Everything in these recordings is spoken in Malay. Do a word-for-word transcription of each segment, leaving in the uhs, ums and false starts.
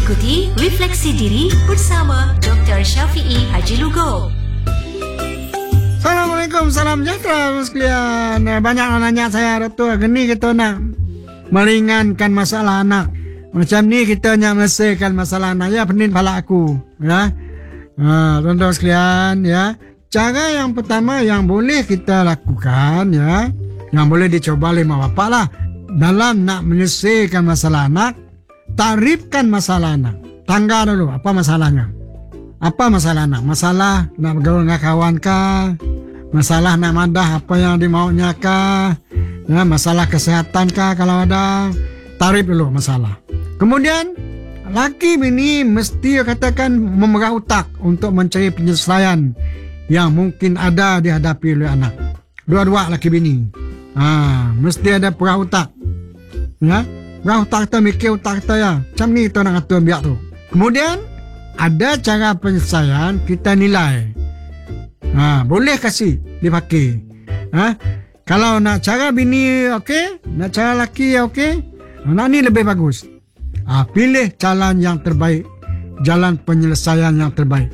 Ikuti Refleksi Diri bersama doktor Syafiee Haji Lugo. Assalamualaikum, salam sejahtera sekalian. Banyak orang nanya saya, Doktor, gini kita nak meringankan masalah anak. Macam ni kita nak menyelesaikan masalah anak. Ya, pening kepala aku. Ya, ha, tuan-tuan sekalian, ya. Cara yang pertama yang boleh kita lakukan, ya, yang boleh dicoba oleh mak bapak lah, dalam nak menyelesaikan masalah anak, tarifkan masalah anak. Tangga dulu, apa masalahnya? Apa masalah anak? Masalah nak bergaul dengan kawan kah? Masalah nak madah apa yang dimaunya kah? Ya, masalah kesehatan kah kalau ada? Tarif dulu masalah. Kemudian, laki bini mesti katakan memerah otak untuk mencari penyelesaian yang mungkin ada dihadapi oleh anak. Dua-dua laki bini. Ha, mesti ada perah otak. Ya, perah otak kita, mikir otak kita ya. Macam ni kita nak atur biak tu. Kemudian, ada cara penyelesaian kita nilai. Ha, boleh kasih dipakai. Ha, kalau nak cara bini okey, nak cara laki okey, nak ni lebih bagus. Ha, pilih jalan yang terbaik, jalan penyelesaian yang terbaik.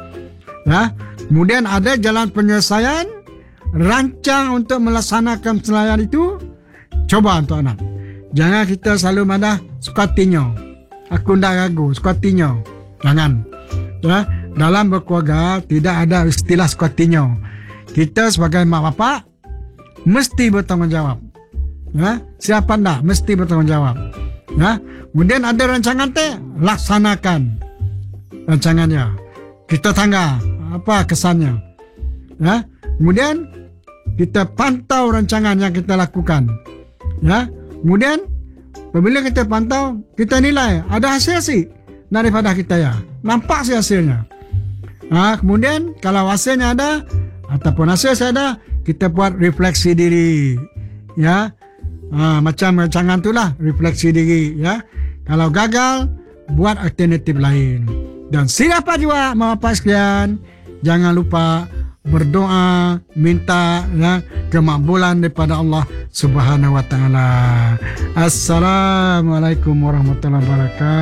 Ya, kemudian ada jalan penyelesaian, rancang untuk melaksanakan penyelesaian itu. Coba untuk anak. Jangan kita selalu madah suka tinyo. Aku ndak ragu, suka tinyo. Jangan. Ya, dalam berkeluarga tidak ada istilah suka tinyo. Kita sebagai mak bapak mesti bertanggungjawab. Ya, siapa ndak mesti bertanggungjawab. Ya, kemudian ada rancangan teh, laksanakan rancangannya. Kita tangga apa kesannya. Ya, kemudian kita pantau rancangan yang kita lakukan. Ya, kemudian apabila kita pantau, kita nilai ada hasil sih daripada kita ya. Nampak sih hasilnya. Ha, kemudian kalau hasilnya ada ataupun hasil saya ada, kita buat refleksi diri. Ya. Ha, macam rancangan itulah refleksi diri ya. Kalau gagal, buat alternatif lain. Dan siapa juga mak bapak sekalian, jangan lupa berdoa, minta ya kemakbulan daripada Allah Subhanahu wa taala. Assalamualaikum warahmatullahi wabarakatuh.